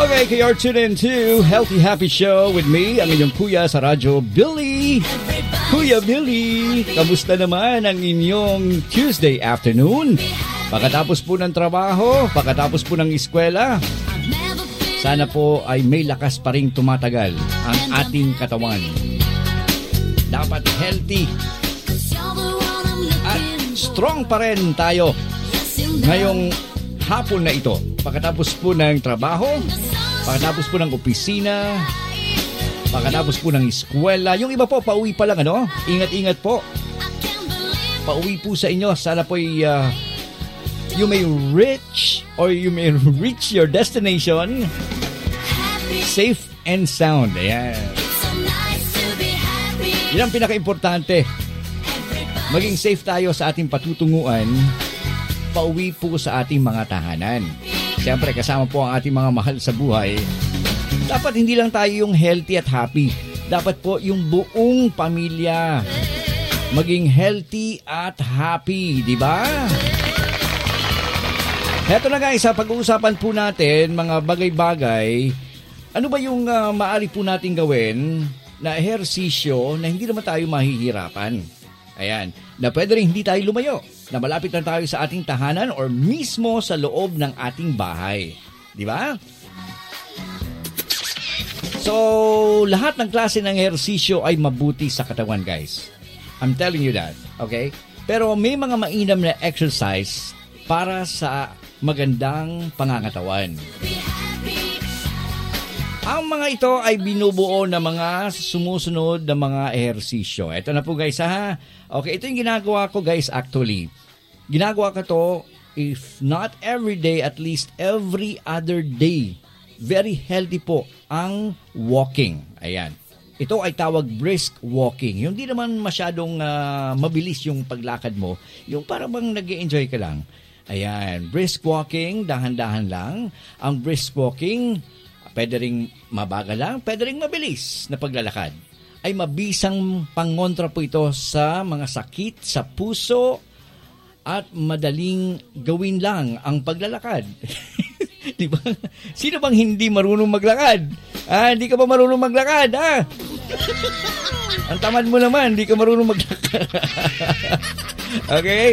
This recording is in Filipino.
Okay, you're tuned in to Healthy Happy Show with me, ang inyong kuya sa radyo, Billy. Kuya Billy, kamusta naman ang inyong Tuesday afternoon? Pagkatapos po ng trabaho, pagkatapos po ng eskwela, sana po ay may lakas pa rin tumatagal ang ating katawan. Dapat healthy at strong pa rin tayo ngayong hapon na ito. Pagkatapos po ng trabaho, pagkatapos po ng opisina, pagkatapos po ng eskwela. Yung iba po, pauwi pa lang, ano? Ingat-ingat po. Pauwi po sa inyo. Sana po you may reach your destination safe and sound. Ayan. Yan ang pinaka-importante. Maging safe tayo sa ating patutunguan pauwi po sa ating mga tahanan. Siyempre, kasama po ang ating mga mahal sa buhay. Dapat hindi lang tayo yung healthy at happy. Dapat po yung buong pamilya maging healthy at happy, di ba? Heto na guys, pag-uusapan po natin mga bagay-bagay. Ano ba yung maaari po natin gawin na ehersisyo na hindi naman tayo mahihirapan? Ayan, na pwede rin hindi tayo lumayo, na malapit lang tayo sa ating tahanan or mismo sa loob ng ating bahay. Di ba? So, lahat ng klase ng ehersisyo ay mabuti sa katawan, guys. I'm telling you that, okay? Pero may mga mainam na exercise para sa magandang pangangatawan. Ang mga ito ay binubuo ng mga sumusunod na mga ehersisyo. Ito na po guys ha. Okay, ito yung ginagawa ko guys actually. Ginagawa ko to if not every day, at least every other day. Very healthy po ang walking. Ayan. Ito ay tawag brisk walking. Yung di naman masyadong mabilis yung paglakad mo. Yung parang bang nag-i-enjoy ka lang. Ayan. Brisk walking, dahan-dahan lang. Ang brisk walking, pwede ring mabagal lang, pwede ring mabilis na paglalakad. Ay mabisang pangontra po ito sa mga sakit sa puso at madaling gawin lang ang paglalakad. Di ba? Sino bang hindi marunong maglakad? Hindi ka ba marunong maglakad? Ang tamad mo naman, hindi ka marunong maglakad. Okay?